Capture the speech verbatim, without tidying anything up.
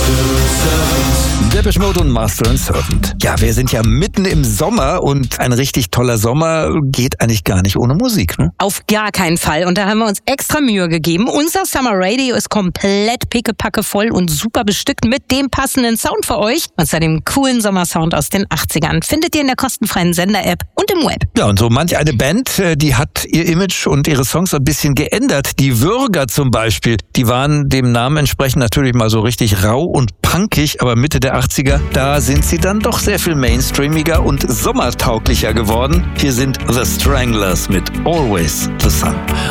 Depeche Mode und Master and Servant. Ja, wir sind ja mitten im Sommer und ein richtig toller Sommer geht eigentlich gar nicht ohne Musik, ne? Auf gar keinen Fall. Und da haben wir uns extra Mühe gegeben. Unser Summer Radio ist komplett pickepacke voll und super bestückt mit dem passenden Sound für euch. Und zwar dem coolen Sommersound aus den achtzigern. Findet ihr in der kostenfreien Sender-App und im Web. Ja, und so manch eine Band, die hat ihr Image und ihre Songs ein bisschen geändert. Die Würger zum Beispiel, die waren dem Namen entsprechend natürlich mal so richtig rau und punkig, aber Mitte der achtziger, da sind sie dann doch sehr viel mainstreamiger und sommertauglicher geworden. Hier sind The Stranglers mit Always the Sun.